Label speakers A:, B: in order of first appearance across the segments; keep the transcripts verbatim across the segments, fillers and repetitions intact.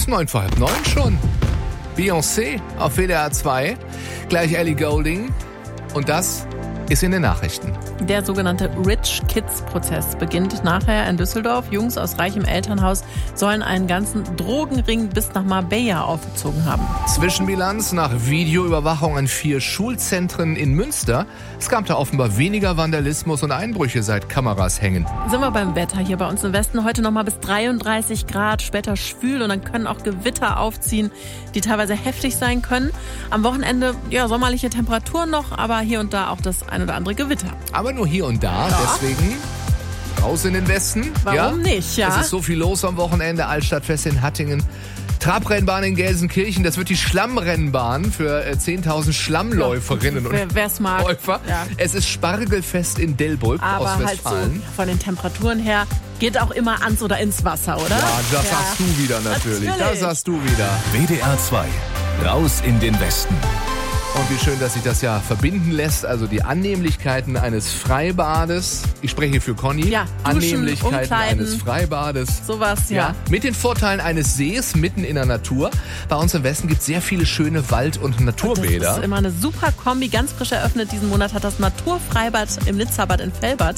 A: ist neun vor halb neun schon. Beyoncé auf W D R zwei. Gleich Ellie Goulding. Und das ist in den Nachrichten.
B: Der sogenannte Rich Kids Prozess beginnt nachher in Düsseldorf. Jungs aus reichem Elternhaus sollen einen ganzen Drogenring bis nach Marbella aufgezogen haben.
A: Zwischenbilanz nach Videoüberwachung an vier Schulzentren in Münster. Es gab da offenbar weniger Vandalismus und Einbrüche, seit Kameras hängen.
B: Sind wir beim Wetter hier bei uns im Westen. Heute noch mal bis dreiunddreißig Grad, später schwül und dann können auch Gewitter aufziehen, die teilweise heftig sein können. Am Wochenende ja sommerliche Temperaturen noch, aber hier und da auch das ein oder andere Gewitter.
A: Aber nur hier und da, ja. Deswegen raus in den Westen.
B: Warum
A: ja?
B: nicht, ja?
A: Es ist so viel los am Wochenende. Altstadtfest in Hattingen, Trabrennbahn in Gelsenkirchen. Das wird die Schlammrennbahn für äh, zehntausend Schlammläuferinnen
B: ja, wer,
A: und
B: wer's mag.
A: Läufer. Ja. Es ist Spargelfest in Delbrück
B: aber
A: aus Westfalen.
B: Halt so von den Temperaturen her geht auch immer ans oder ins Wasser, oder?
A: Ja, das
B: ja.
A: sagst du wieder natürlich.
B: natürlich.
A: Das sagst du wieder.
C: W D R zwei. Raus in den Westen.
A: Und wie schön, dass sich das ja verbinden lässt. Also die Annehmlichkeiten eines Freibades. Ich spreche für Conny.
B: Ja, duschen,
A: Annehmlichkeiten
B: umkleiden.
A: eines Freibades.
B: Sowas, ja.
A: ja. Mit den Vorteilen eines Sees mitten in der Natur. Bei uns im Westen gibt es sehr viele schöne Wald- und Naturbäder.
B: Das ist immer eine super Kombi. Ganz frisch eröffnet diesen Monat hat das Naturfreibad im Nitzabad in Velbert.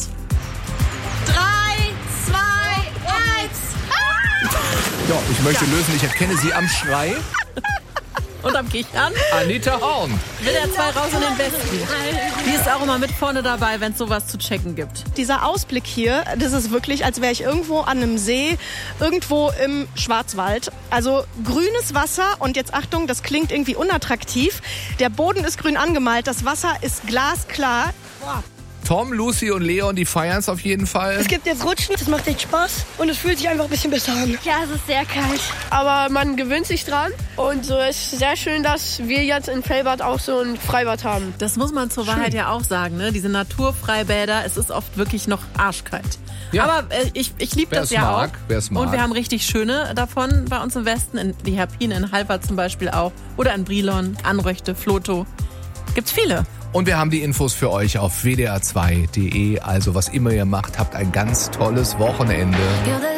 D: Drei, zwei, eins.
A: Ja, ich möchte
B: Ja.
A: lösen. Ich erkenne sie am Schrei.
B: Und am Kichern.
A: Anita Horn.
B: W D R zwei raus in den Westen. Die ist auch immer mit vorne dabei, wenn es sowas zu checken gibt.
E: Dieser Ausblick hier, das ist wirklich, als wäre ich irgendwo an einem See, irgendwo im Schwarzwald. Also grünes Wasser und jetzt Achtung, das klingt irgendwie unattraktiv. Der Boden ist grün angemalt, das Wasser ist glasklar. Boah.
A: Tom, Lucy und Leon, die feiern es auf jeden Fall.
F: Es gibt jetzt Rutschen, das macht echt Spaß und es fühlt sich einfach ein bisschen besser an.
D: Ja, es ist sehr kalt.
G: Aber man gewöhnt sich dran und so ist sehr schön, dass wir jetzt in Velbert auch so ein Freibad haben.
B: Das muss man zur Wahrheit ja auch sagen, ne? Diese Naturfreibäder, es ist oft wirklich noch arschkalt. Ja. Aber äh, ich, ich liebe das ja
A: mag,
B: auch.
A: Wer's mag.
B: Und wir haben richtig schöne davon bei uns im Westen. In die Herpine in Halbert zum Beispiel auch. Oder in Brilon, Anröchte, Floto. Gibt's viele.
A: Und wir haben die Infos für euch auf w d r zwei punkt d e. Also was immer ihr macht, habt ein ganz tolles Wochenende.